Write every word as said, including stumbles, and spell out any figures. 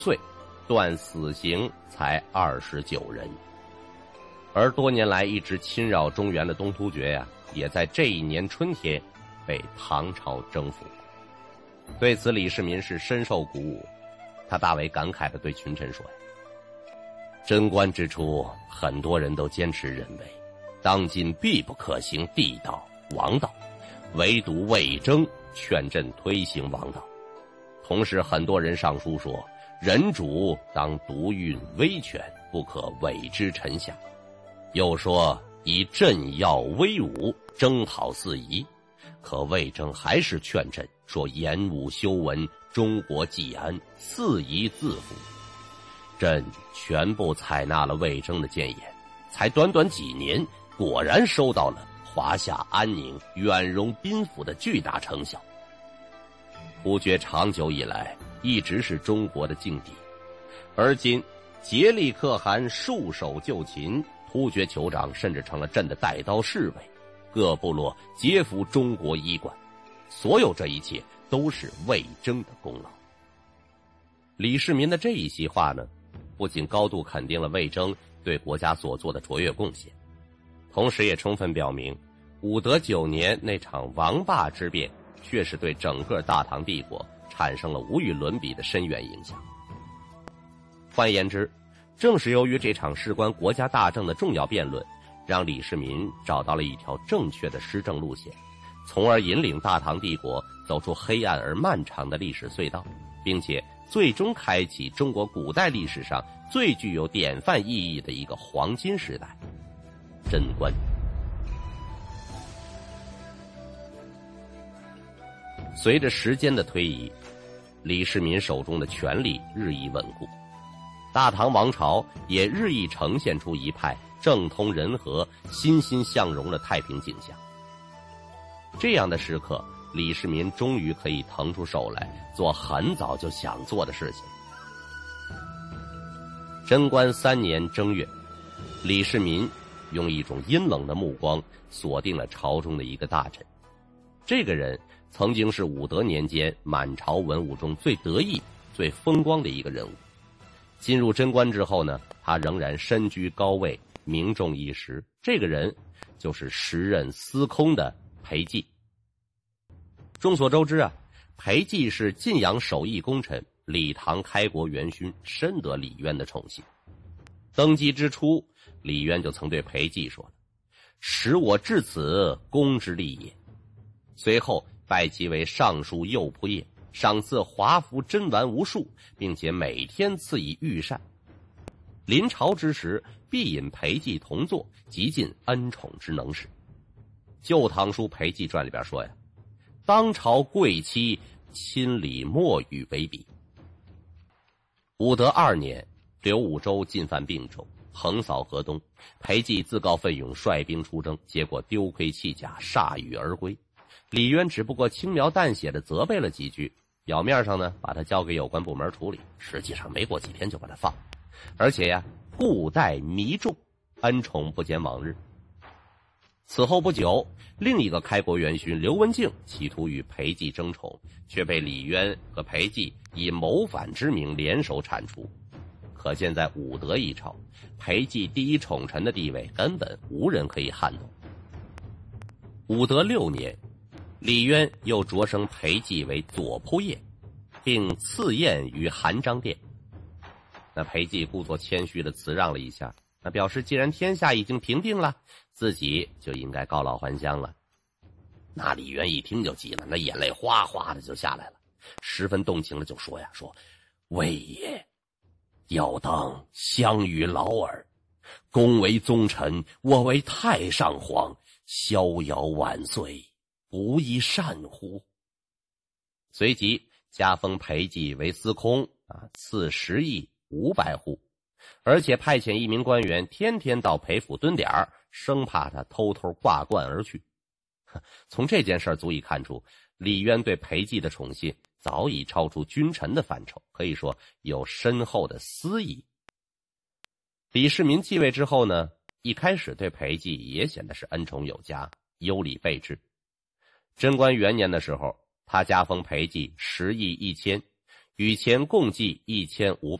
岁，断死刑才二十九人。而多年来一直侵扰中原的东突厥呀、啊，也在这一年春天被唐朝征服。对此，李世民是深受鼓舞，他大为感慨地对群臣说：“贞观之初，很多人都坚持认为，当今必不可行帝道、王道，唯独魏征劝朕推行王道。同时，很多人上书说，人主当独运威权，不可委之臣下。又说以镇要威武，征讨四夷。可魏征还是劝朕说，言武修文，中国既安，四夷自服。朕全部采纳了魏征的谏言，才短短几年，果然收到了华夏安宁、远荣宾服的巨大成效。突厥长久以来一直是中国的劲敌，而今竭力可汗束手就擒，突厥酋长甚至成了朕的带刀侍卫，各部落皆服中国衣冠，所有这一切都是魏征的功劳。李世民的这一席话呢，不仅高度肯定了魏征对国家所做的卓越贡献，同时也充分表明武德九年那场王霸之变确实对整个大唐帝国产生了无与伦比的深远影响。换言之，正是由于这场事关国家大政的重要辩论，让李世民找到了一条正确的施政路线，从而引领大唐帝国走出黑暗而漫长的历史隧道，并且最终开启中国古代历史上最具有典范意义的一个黄金时代——贞观。随着时间的推移，李世民手中的权力日益稳固，大唐王朝也日益呈现出一派政通人和、欣欣向荣的太平景象。这样的时刻，李世民终于可以腾出手来做很早就想做的事情。贞观三年正月，李世民用一种阴冷的目光锁定了朝中的一个大臣。这个人曾经是武德年间满朝文武中最得意、最风光的一个人物。进入贞观之后呢，他仍然身居高位，名重一时。这个人就是时任司空的裴寂。众所周知啊，裴寂是晋阳首义功臣，李唐开国元勋，深得李渊的宠幸。登基之初，李渊就曾对裴寂说了：“使我至此，公之利也。”随后拜其为尚书右仆射，赏赐华服珍玩无数，并且每天赐以御膳。临朝之时，必引裴寂同坐，极尽恩宠之能事。《旧唐书裴寂传》里边说呀：“当朝贵戚，亲礼莫与为比。”武德二年，刘武周进犯并州，横扫河东，裴寂自告奋勇率兵出征，结果丢盔弃甲，铩羽而归。李渊只不过轻描淡写的责备了几句，表面上呢把他交给有关部门处理，实际上没过几天就把他放了，而且呀故待弥重，恩宠不减往日。此后不久，另一个开国元勋刘文静企图与裴寂争宠，却被李渊和裴寂以谋反之名联手铲除。可见在武德一朝，裴寂第一宠臣的地位根本无人可以撼动。武德六年，李渊又擢升裴寂为左仆射，并赐宴于韩章殿。那裴寂故作谦虚的辞让了一下，那表示既然天下已经平定了，自己就应该告老还乡了。那李渊一听就急了，那眼泪哗哗的就下来了，十分动情的就说呀：“说魏爷，要当相与劳耳。公为宗臣，我为太上皇，逍遥万岁，不亦善乎？”随即加封裴寂为司空啊，赐十亿五百户，而且派遣一名官员天天到裴府蹲点儿，生怕他偷偷挂冠而去。从这件事足以看出，李渊对裴寂的宠信早已超出君臣的范畴，可以说有深厚的私意。李世民继位之后呢，一开始对裴寂也显得是恩宠有加，优礼备至。贞观元年的时候，他加封裴寂十亿一千， 与钱共计一千五百